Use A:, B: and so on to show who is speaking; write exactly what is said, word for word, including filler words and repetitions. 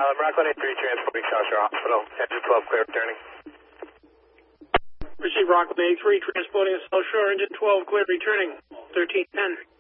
A: Um, Rockland eight three transporting South Shore Hospital, engine twelve clear returning.
B: Receive Rockland eight three transporting South Shore, engine twelve clear returning, thirteen ten.